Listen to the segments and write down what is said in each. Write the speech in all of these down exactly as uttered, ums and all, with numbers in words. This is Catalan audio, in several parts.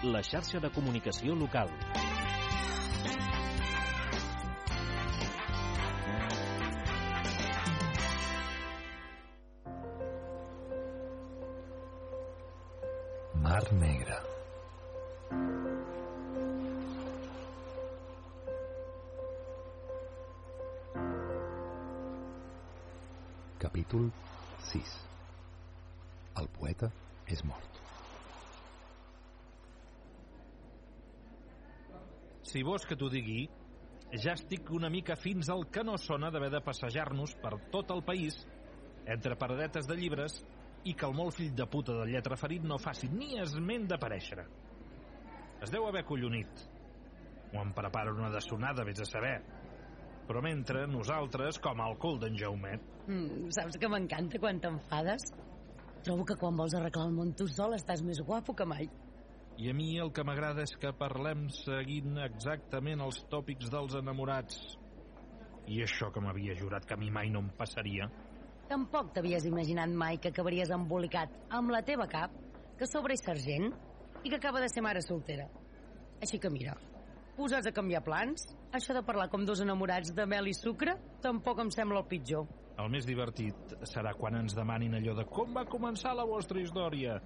la xarxa de comunicació local. Mar Negra. Capítol sis. El poeta és mort. Si vols que t'ho digui, ja estic una mica fins al que no sona d'haver de passejar-nos per tot el país entre paradetes de llibres i que el molt fill de puta del lletraferit no faci ni esment d'aparèixer. Es deu haver collonit. O em prepara una dessonada, vés a saber. Però mentre nosaltres, com el cul d'en Jaumet. Mm, saps que m'encanta quan t'enfades? Trobo que quan vols arreglar el món tu sol estàs més guapo que mai. I a mi el que m'agrada és que parlem seguint exactament els tòpics dels enamorats. I això que m'havia jurat que a mi mai no em passaria. Tampoc t'havies imaginat mai que acabaries embolicat amb la teva cap, que a sobre és sergent i que acaba de ser mare soltera. Així que mira, posats a canviar plans, això de parlar com dos enamorats de mel i sucre tampoc em sembla el pitjor. El més divertit serà quan ens demanin allò de com va començar la vostra història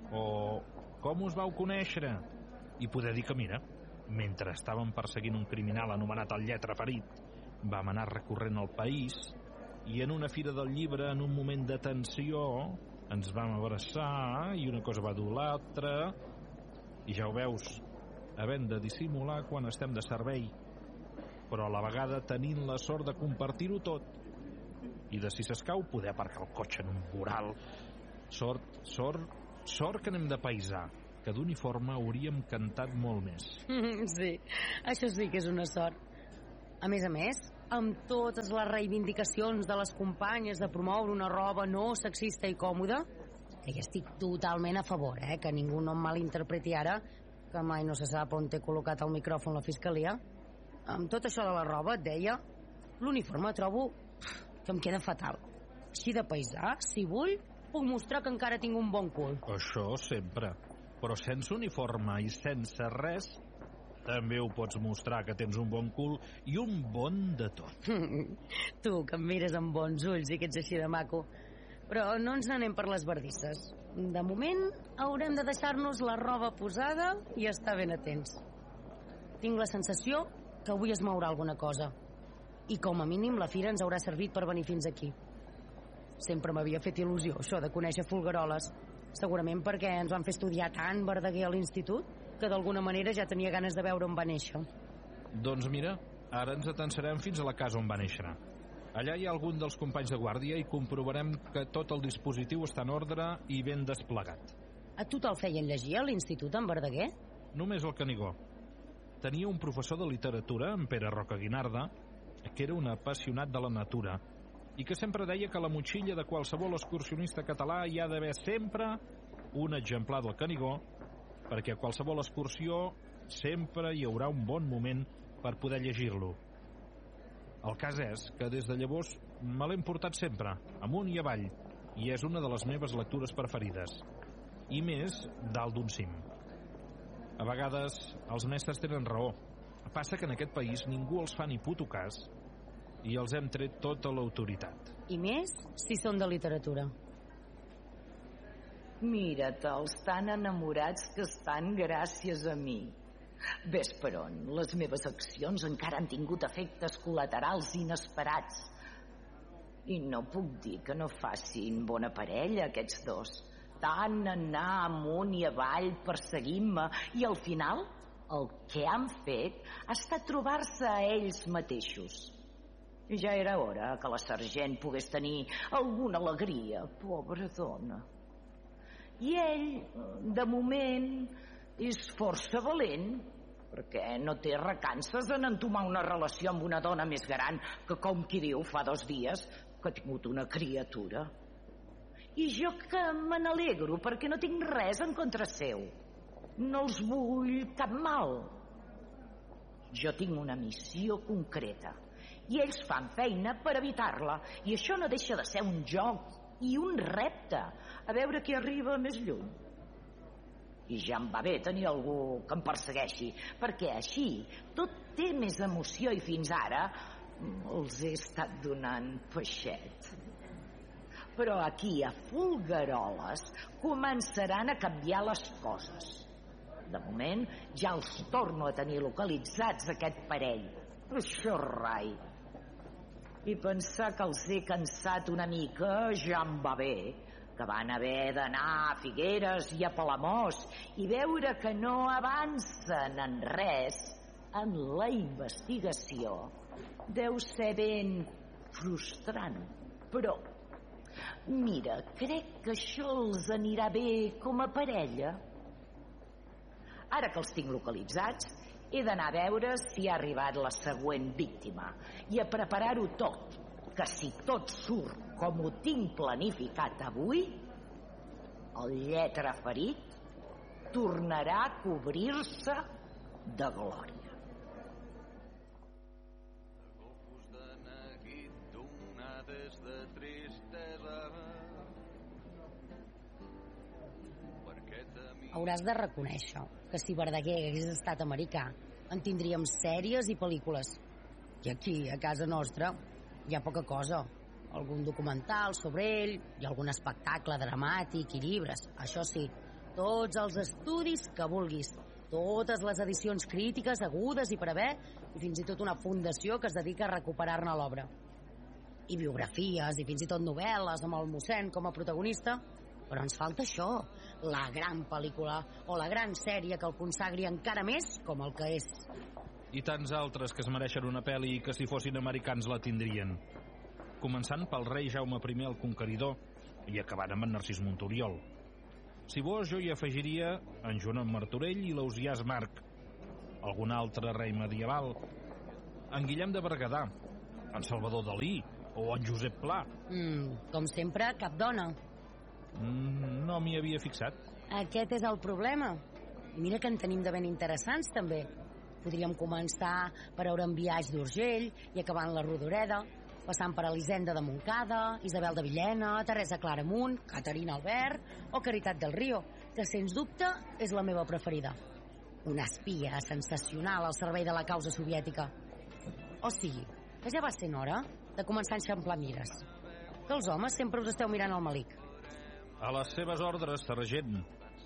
o com us vau conèixer, i poder dir que, mira, mentre estàvem perseguint un criminal anomenat el Lletraferit, vam anar recorrent el país i en una fira del llibre, en un moment de tensió, ens vam abraçar i una cosa va dur l'altra, i ja ho veus, havent de dissimular quan estem de servei, però a la vegada tenint la sort de compartir-ho tot i de, si s'escau, poder aparcar el cotxe en un voral. Sort, sort, sort que anem de paisà, que d'uniforme hauríem cantat molt més. Sí, això sí que és una sort. A més a més, amb totes les reivindicacions de les companyes de promoure una roba no sexista i còmoda, que hi estic totalment a favor, eh? Que ningú no em malinterpreti ara, que mai no se sap on té col·locat el micròfon la fiscalia. Amb tot això de la roba, et deia, l'uniforme trobo que em queda fatal. Així de paisà, si vull, puc mostrar que encara tinc un bon cul. Això sempre. Però sense uniforme i sense res, també ho pots mostrar que tens un bon cul i un bon de tot. Tu, que em mires amb bons ulls i que ets així de maco. Però no ens n'anem per les bardisses. De moment, haurem de deixar-nos la roba posada i estar ben atents. Tinc la sensació que avui es mourà alguna cosa. I com a mínim la fira ens haurà servit per venir fins aquí. Sempre m'havia fet il·lusió això de conèixer folgueroles. Segurament perquè ens van fer estudiar tant Verdaguer a l'institut que d'alguna manera ja tenia ganes de veure on va néixer. Doncs mira, ara ens atensarem fins a la casa on va néixer. Allà hi ha algun dels companys de guàrdia i comprovarem que tot el dispositiu està en ordre i ben desplegat. A tu te'l feien llegir a l'institut en Verdaguer? Només el Canigó. Tenia un professor de literatura, en Pere Roca Guinarda, que era un apassionat de la natura i que sempre deia que a la motxilla de qualsevol excursionista català hi ha d'haver sempre un exemplar del Canigó, perquè a qualsevol excursió sempre hi haurà un bon moment per poder llegir-lo. El cas és que des de llavors me l'he portat sempre, amunt i avall, i és una de les meves lectures preferides, i més dalt d'un cim. A vegades els mestres tenen raó. Passa que en aquest país ningú els fa ni puto cas i els hem tret tota l'autoritat. I més si són de literatura. Mira-te'ls tan enamorats que estan gràcies a mi. Ves per on, les meves accions encara han tingut efectes col·laterals inesperats. I no puc dir que no facin bona parella, aquests dos. Tant anar amunt i avall perseguint-me i al final el que han fet ha estat trobar-se a ells mateixos. I ja era hora que la sergent pogués tenir alguna alegria, pobra dona. I ell, de moment, és força valent, perquè no té recances en entomar una relació amb una dona més gran que, com qui diu, fa dos dies que ha tingut una criatura. I jo que me n'alegro perquè no tinc res en contra seu. No els vull cap mal. Jo tinc una missió concreta i ells fan feina per evitar-la, i això no deixa de ser un joc i un repte, a veure qui arriba més lluny. I ja em va bé tenir algú que em persegueixi, perquè així tot té més emoció i fins ara els he estat donant peixet. Però aquí, a Folgueroles, començaran a canviar les coses. De moment, ja els torno a tenir localitzats, aquest parell. Això rai. I pensar que els he cansat una mica ja em va bé, que van haver d'anar a Figueres i a Palamós i veure que no avancen en res en la investigació. Deu ser ben frustrant, però mira, crec que això els anirà bé com a parella. Ara que els tinc localitzats, he d'anar a veure si ha arribat la següent víctima i a preparar-ho tot, que si tot surt com ho tinc planificat avui, el lletraferit tornarà a cobrir-se de glòria. De neguit donades de tristesa. Hauràs de reconèixer que si Verdaguer hagués estat americà en tindríem sèries i pel·lícules. I aquí, a casa nostra, hi ha poca cosa. Algun documental sobre ell i algun espectacle dramàtic i llibres. Això sí, tots els estudis que vulguis, totes les edicions crítiques agudes i per haver, i fins i tot una fundació que es dedica a recuperar-ne l'obra. I biografies, i fins i tot novel·les amb el mossèn com a protagonista. Però ens falta això, la gran pel·lícula o la gran sèrie que el consagri encara més com el que és. I tants altres que es mereixen una pel·li i que si fossin americans la tindrien. Començant pel rei Jaume primer el Conqueridor i acabant amb en Narcís Montoriol. Si vols, jo hi afegiria en Joan Martorell i l'Ausiàs Marc, algun altre rei medieval, en Guillem de Berguedà, en Salvador Dalí o en Josep Pla. Mm, com sempre, cap dona. Mm, no m'hi havia fixat. Aquest és el problema. I mira que en tenim de ben interessants, també. Podríem començar per Auren Biaix d'Urgell i acabant la Rodoreda, passant per Elisenda de Montcada, Isabel de Villena, Teresa Claramunt, Caterina Albert o Caritat del Río, que sens dubte és la meva preferida. Una espia sensacional al servei de la causa soviètica. O sigui, que ja va sent hora de començar a enxamplar mires. Que els homes sempre us esteu mirant al malic. A les seves ordres, sergent.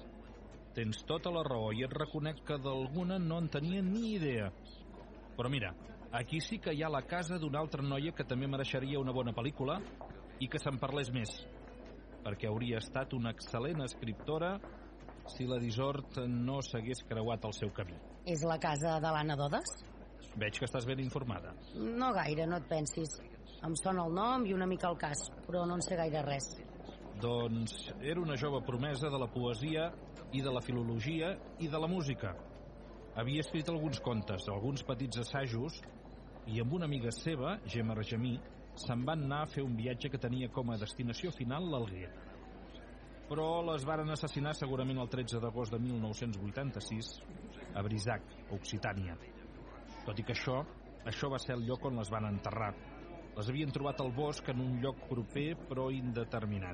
Tens tota la raó i et reconec que d'alguna no en tenia ni idea. Però mira, aquí sí que hi ha la casa d'una altra noia que també mereixeria una bona pel·lícula i que se'n parlés més, perquè hauria estat una excel·lent escriptora si la Dissort no s'hagués creuat el seu camí. És la casa de l'Anna Dodes? Veig que estàs ben informada. No gaire, no et pensis. Em sona el nom i una mica el cas, però no en sé gaire res. Doncs era una jove promesa de la poesia i de la filologia i de la música. Havia escrit alguns contes, alguns petits assajos, i amb una amiga seva, Gemma Argemí, se'n van anar a fer un viatge que tenia com a destinació final l'Alguer. Però les varen assassinar segurament el tretze d'agost de mil nou-cents vuitanta-sis a Brisac, Occitània. Tot i que això, això va ser el lloc on les van enterrar. Les havien trobat al bosc en un lloc proper però indeterminat.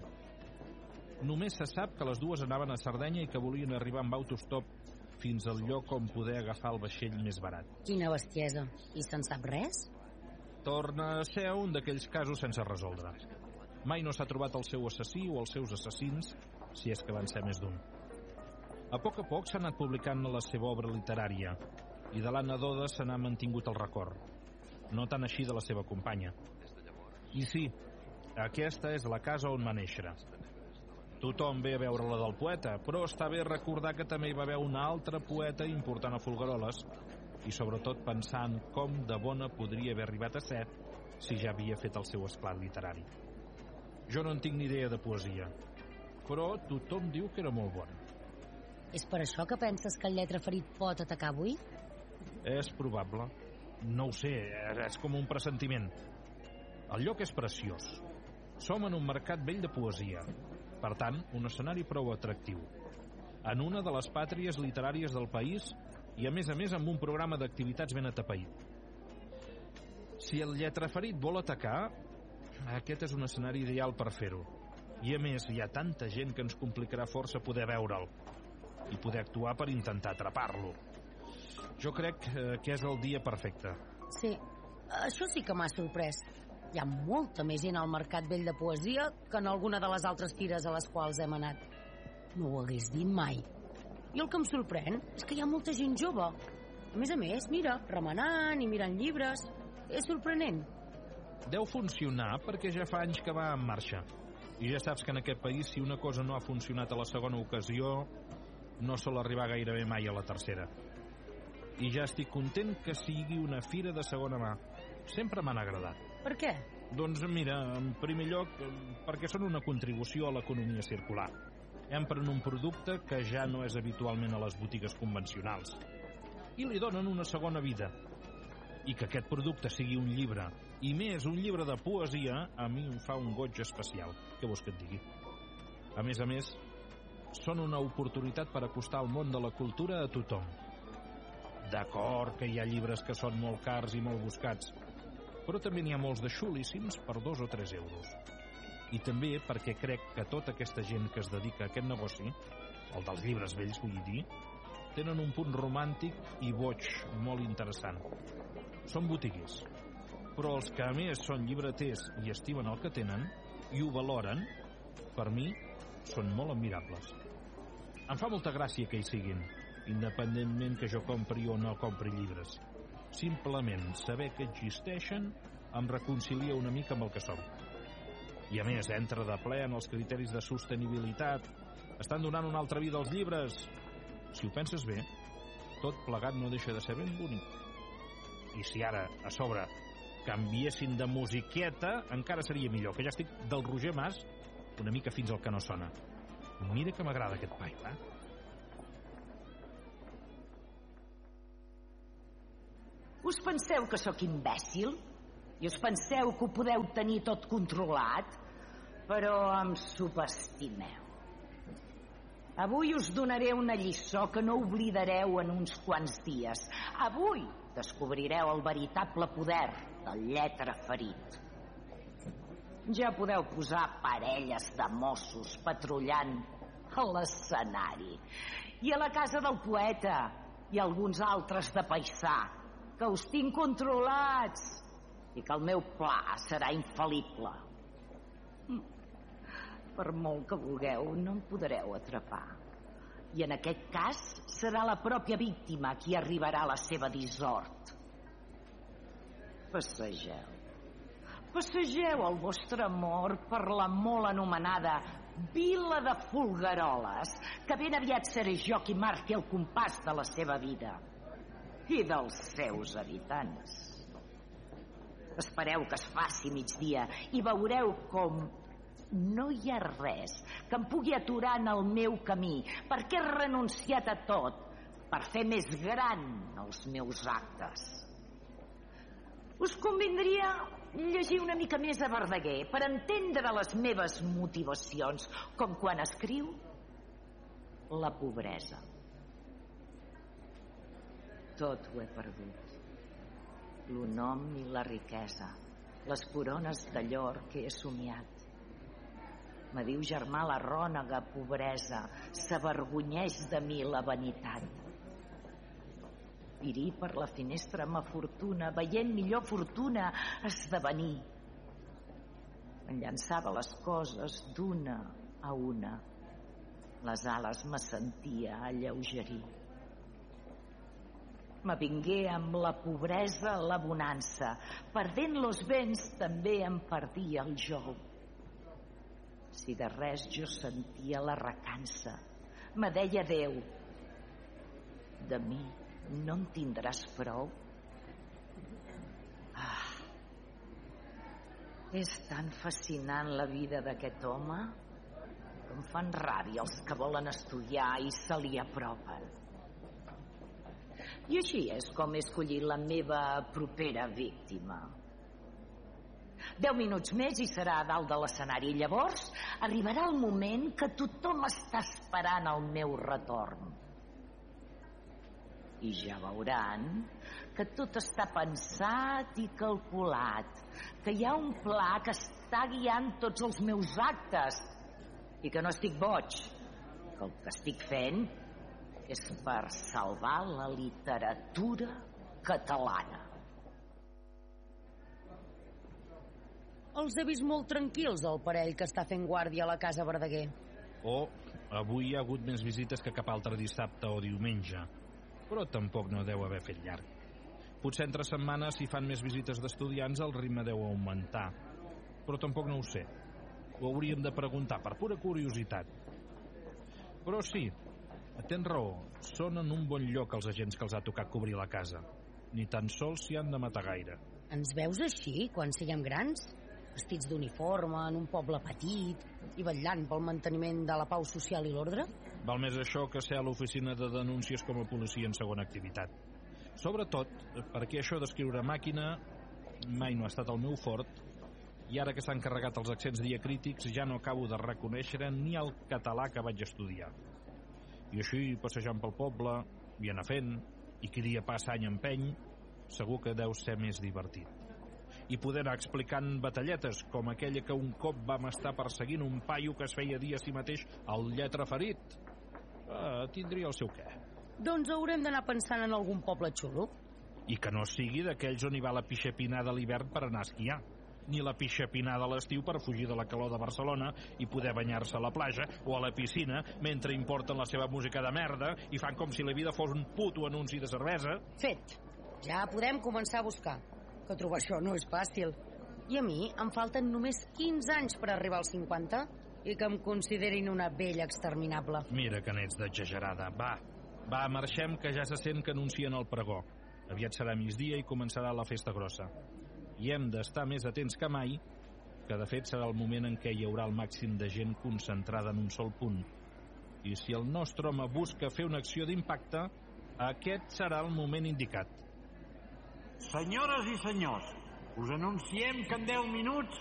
Només se sap que les dues anaven a Sardenya i que volien arribar amb autostop fins al lloc on poder agafar el vaixell més barat. Quina bestiesa. I se'n sap res? Torna a ser un d'aquells casos sense resoldre. Mai no s'ha trobat el seu assassí o els seus assassins, si és que van ser més d'un. A poc a poc s'ha anat publicant la seva obra literària i de l'Anna Dodes se n'ha mantingut el record. No tant així de la seva companya. I sí, aquesta és la casa on va néixer. Tothom ve a veure la del poeta, però està bé recordar que també hi va haver un altre poeta important a Folgueroles i sobretot pensar en com de bona podria haver arribat a ser si ja havia fet el seu esclat literari. Jo no en tinc ni idea de poesia, però tothom diu que era molt bon. És per això que penses que el lletraferit pot atacar avui? És probable. No ho sé, és com un pressentiment. El lloc és preciós. Som en un mercat vell de poesia. Per tant, un escenari prou atractiu. En una de les pàtries literàries del país i, a més a més, amb un programa d'activitats ben atapeït. Si el lletraferit vol atacar, aquest és un escenari ideal per fer-ho. I, a més, hi ha tanta gent que ens complicarà força poder veure'l. i poder actuar per intentar atrapar-lo. Jo crec que és el dia perfecte. Sí, això sí que m'ha sorprès. Hi ha molta més gent al Mercat Vell de Poesia que en alguna de les altres fires a les quals hem anat. No ho hagués dit mai. I el que em sorprèn és que hi ha molta gent jove. A més a més, mira, remenant i mirant llibres. És sorprenent. Deu funcionar perquè ja fa anys que va en marxa. I ja saps que en aquest país, si una cosa no ha funcionat a la segona ocasió, no sol arribar gairebé mai a la tercera. I ja estic content que sigui una fira de segona mà. Sempre m'han agradat. Per què? Doncs mira, en primer lloc, perquè són una contribució a l'economia circular. Empren un producte que ja no és habitualment a les botigues convencionals. I li donen una segona vida. I que aquest producte sigui un llibre, i més un llibre de poesia, a mi em fa un goig especial. Què vols que et digui? A més a més, són una oportunitat per acostar el món de la cultura a tothom. D'acord que hi ha llibres que són molt cars i molt buscats, però també n'hi ha molts de xulíssims per dos o tres euros. I també perquè crec que tota aquesta gent que es dedica a aquest negoci, el dels llibres vells vull dir, tenen un punt romàntic i boig molt interessant. Són botiguers, però els que a més són llibreters i estimen el que tenen i ho valoren, per mi són molt admirables. Em fa molta gràcia que hi siguin, independentment que jo compri o no compri llibres. Simplement saber que existeixen em reconcilia una mica amb el que som. I a més, entra de ple en els criteris de sostenibilitat. Estan donant una altra vida als llibres. Si ho penses bé, tot plegat no deixa de ser ben bonic. I si ara, a sobre, canviessin de musiqueta, encara seria millor, que ja estic del Roger Mas una mica fins al que no sona. Mira que m'agrada aquest pai, va? Us penseu que sóc imbècil? I us penseu que ho podeu tenir tot controlat? Però em subestimeu. Avui us donaré una lliçó que no oblidareu en uns quants dies. Avui descobrireu el veritable poder del lletre ferit. Ja podeu posar parelles de Mossos patrullant a l'escenari. I a la casa del poeta i alguns altres de paisà, que us tinc controlats i que el meu pla serà infal·lible. Per molt que vulgueu, no em podreu atrapar. I en aquest cas serà la pròpia víctima qui arribarà a la seva dissort. Passegeu. Passegeu el vostre amor per la molt anomenada Vila de Folgueroles, que ben aviat seré jo qui marqui el compàs de la seva vida i dels seus habitants. Espereu que es faci migdia i veureu com no hi ha res que em pugui aturar en el meu camí, perquè he renunciat a tot per fer més gran els meus actes. Us convindria llegir una mica més a Verdaguer per entendre les meves motivacions, com quan escriu la pobresa. Tot ho he perdut. El nom i la riquesa, les corones de llor que he somiat. Me diu germà la rònega pobresa, s'avergonyeix de mi la vanitat. Pirí per la finestra ma fortuna, veient millor fortuna esdevenir. Em llançava les coses d'una a una. Les ales me sentia alleugerir. M'avingué amb la pobresa la bonança. Perdent los béns també em perdia el jou. Si de res jo sentia la recança, me deia Déu, de mi no en tindràs prou? Ah, és tan fascinant la vida d'aquest home que em fan ràbia els que volen estudiar i se li apropen. I així és com he escollit la meva propera víctima. Deu minuts més i serà a dalt de l'escenari. Llavors arribarà el moment que tothom està esperant el meu retorn. I ja veuran que tot està pensat i calculat, que hi ha un pla que està guiant tots els meus actes i que no estic boig, que el que estic fent és per salvar la literatura catalana. Els he vist molt tranquils, el parell que està fent guàrdia a la casa Verdaguer. Oh, avui hi ha hagut més visites que cap altre dissabte o diumenge, però tampoc no deu haver fet llarg. Potser entre setmanes, si fan més visites d'estudiants, el ritme deu augmentar, però tampoc no ho sé. Ho hauríem de preguntar per pura curiositat. Però sí, tens raó, són en un bon lloc els agents que els ha tocat cobrir la casa. Ni tan sols s'hi han de matar gaire. Ens veus així, quan siguem grans? Vestits d'uniforme, en un poble petit i vetllant pel manteniment de la pau social i l'ordre? Val més això que ser a l'oficina de denúncies com a policia en segona activitat. Sobretot perquè això d'escriure a màquina mai no ha estat el meu fort, i ara que s'han carregat els accents diacrítics ja no acabo de reconèixer ni el català que vaig estudiar. I així, passejant pel poble, i anar fent, i qui dia passa any empeny, segur que deu ser més divertit. I poder anar explicant batalletes, com aquella que un cop vam estar perseguint un paio que es feia dir a si mateix el lletra ferit. Ah, tindria el seu què. Doncs haurem d'anar pensant en algun poble xulo. I que no sigui d'aquells on hi va la pixapinada a l'hivern per anar a esquiar, ni la pixapinada a l'estiu per fugir de la calor de Barcelona i poder banyar-se a la platja o a la piscina mentre importen la seva música de merda i fan com si la vida fos un puto anunci de cervesa. Fet. Ja podem començar a buscar, que trobar això no és fàcil. I a mi em falten només quinze anys per arribar als cinquanta i que em considerin una vella exterminable. Mira que n'ets d'exagerada. Va, va, marxem, que ja se sent que anuncien el pregó. Aviat serà migdia i començarà la festa grossa. I hem d'estar més atents que mai, que de fet serà el moment en què hi haurà el màxim de gent concentrada en un sol punt. I si el nostre home busca fer una acció d'impacte, aquest serà el moment indicat. Senyores i senyors, us anunciem que en deu minuts